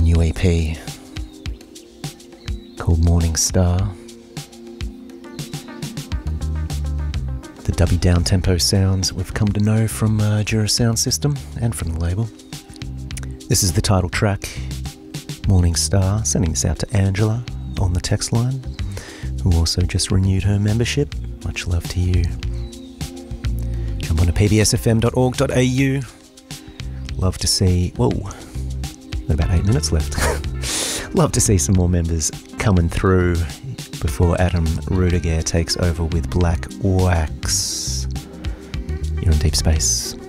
new EP called Morning Star. The dubby down-tempo sounds we've come to know from Jura Sound System and from the label. This is the title track, Morning Star, sending this out to Angela on the text line, who also just renewed her membership. Much love to you. Jump on to pbsfm.org.au. Love to see... Whoa, got about 8 minutes left. Love to see some more members coming through before Adam Rudiger takes over with Black Wax. You're in Deep Space.